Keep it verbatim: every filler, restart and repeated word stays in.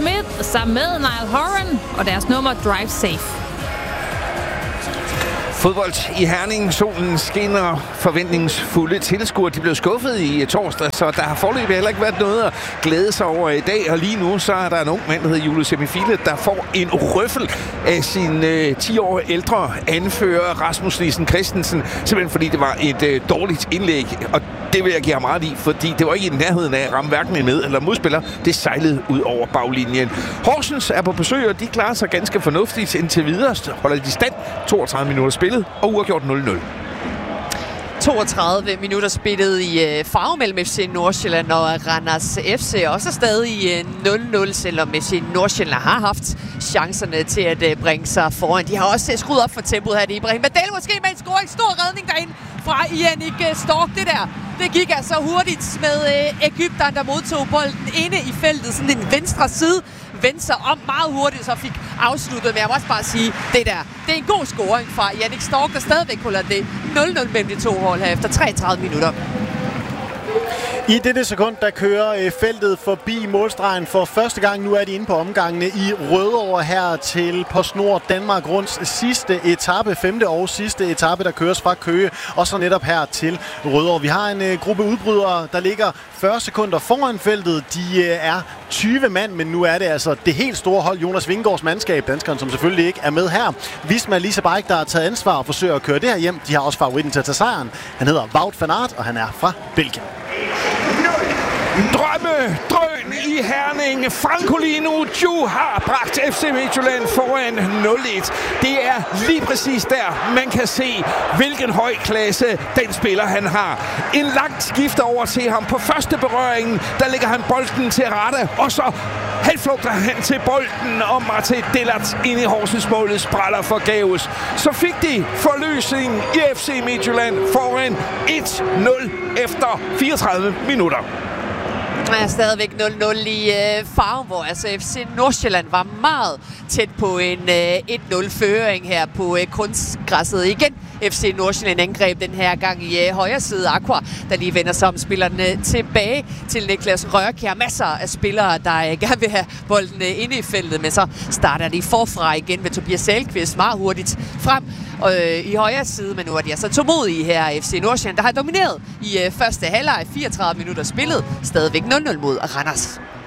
Smith sammen med Niall Horan og deres nummer Drive Safe. Fodbold i Herning. Solen skinner. Forventningsfulde tilskuere. De blev skuffet i torsdag, så der har foreløbig heller ikke været noget at glæde sig over i dag. Og lige nu så er der en ung mand, der hedder Julius Semifile, der får en røffel af sin øh, ti år ældre anfører Rasmus Nielsen Christensen. Simpelthen fordi det var et øh, dårligt indlæg. Og det vil jeg give ham ret i, fordi det var ikke i nærheden af at ramme hverken en med- eller modspiller. Det sejlede ud over baglinjen. Horsens er på besøg, og de klarer sig ganske fornuftigt indtil videre. Holder de stand. toogtredive minutter spillet og uafgjort nul nul. toogtredive minutter spillet i øh, farve mellem F C Nordsjælland og Randers F C. Også stadig øh, nul nul, selvom F C Nordsjælland har haft chancerne til at øh, bringe sig foran. De har også øh, skruet op for tempoet her. Det er Ibrahim Badel måske med en scoring. Stor redning derinde fra Yannick Stork. Det der, det gik altså hurtigt med øh, Egypteren, der modtog bolden inde i feltet. Sådan en venstre side. Vendte sig om meget hurtigt, så fik afsluttet. Men jeg må også bare sige, det der, det er en god scoring fra Yannick Stork, der stadigvæk holder det nul nul mellem de to hold her efter treogtredive minutter. I dette sekund, der kører øh, feltet forbi målstregen for første gang. Nu er de inde på omgangene i Rødovre her til PostNord Danmark Runds sidste etape, femte og sidste etape, der køres fra Køge, og så netop her til Rødovre. Vi har en øh, gruppe udbrydere, der ligger fyrre sekunder foran feltet. De øh, er tyve mand, men nu er det altså det helt store hold, Jonas Vingegaards mandskab, danskeren, som selvfølgelig ikke er med her. Visma Lise Bike, der har taget ansvar og forsøger at køre det her hjem. De har også favoritten til at tage sejren. Han hedder Wout van Aert, og han er fra Belgien. Drømme, drøn i Herning. Francolino Ju har bragt F C Midtjylland foran nul et. Det er lige præcis der, man kan se, hvilken høj klasse den spiller han har. En langt skift over til ham. På første berøring, der lægger han bolden til rette, og så halvflugter han til bolden, og Martin Dillert ind i Horsens målet spræller forgæves. Så fik de forløsning i F C Midtjylland foran et nul efter fireogtredive minutter. Der er stadigvæk nul nul i øh, farven, hvor altså F C Nordsjælland var meget tæt på en øh, et nul-føring her på øh, kunstgræsset. Igen F C Nordsjælland angreb den her gang i øh, højre side. Aqua, der lige vender sig om spillerne tilbage til Niklas Rørkjær. Masser af spillere, der øh, gerne vil have bolden øh, inde i feltet, men så starter de forfra igen ved Tobias Salkvist meget hurtigt frem øh, i højre side. Men nu er de altså tålmodige her F C Nordsjælland, der har domineret i øh, første halvleg. fireogtredive minutter spillet. Stadigvæk nul nul mod Randers.